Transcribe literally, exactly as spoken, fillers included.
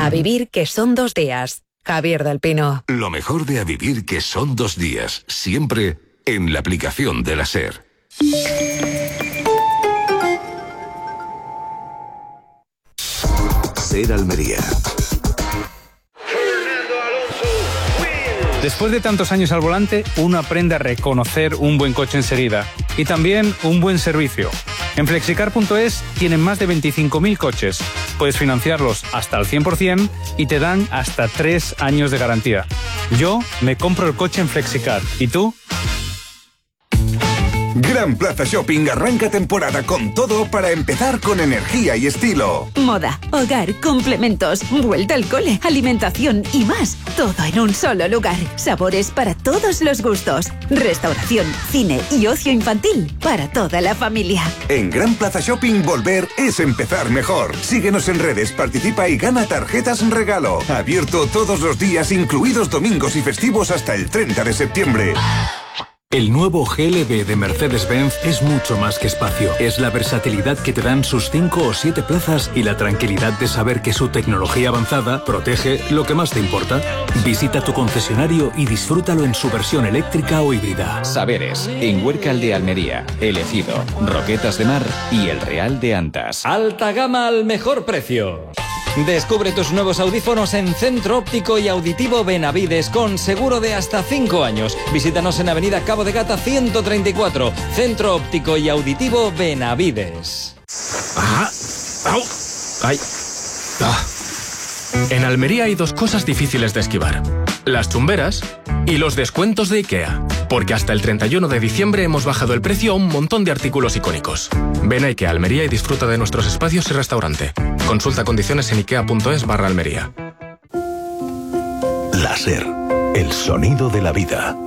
A vivir que son dos días. Javier del Pino. Lo mejor de A vivir que son dos días. Siempre en la aplicación de la SER. SER Almería. Después de tantos años al volante, uno aprende a reconocer un buen coche enseguida y también un buen servicio. En flexicar punto es tienen más de veinticinco mil coches. Puedes financiarlos hasta al cien por ciento y te dan hasta tres años de garantía. Yo me compro el coche en Flexicar. ¿Y tú? Gran Plaza Shopping arranca temporada con todo para empezar con energía y estilo. Moda, hogar, complementos, vuelta al cole, alimentación y más. Todo en un solo lugar. Sabores para todos los gustos. Restauración, cine y ocio infantil para toda la familia. En Gran Plaza Shopping volver es empezar mejor. Síguenos en redes, participa y gana tarjetas regalo. Abierto todos los días, incluidos domingos y festivos hasta el treinta de septiembre. El nuevo G L B de Mercedes-Benz es mucho más que espacio. Es la versatilidad que te dan sus cinco o siete plazas y la tranquilidad de saber que su tecnología avanzada protege lo que más te importa. Visita tu concesionario y disfrútalo en su versión eléctrica o híbrida. Saberes, en Huércal de Almería, El Ejido, Roquetas de Mar y El Real de Antas. Alta gama al mejor precio. Descubre tus nuevos audífonos en Centro Óptico y Auditivo Benavides con seguro de hasta cinco años. Visítanos en Avenida Cabo de Gata ciento treinta y cuatro. Centro Óptico y Auditivo Benavides. Ah, au, ay, ah. En Almería hay dos cosas difíciles de esquivar: las chumberas y los descuentos de IKEA. Porque hasta el treinta y uno de diciembre hemos bajado el precio a un montón de artículos icónicos. Ven a IKEA Almería y disfruta de nuestros espacios y restaurante. Consulta condiciones en ikea punto es barra Almería. La SER, el sonido de la vida.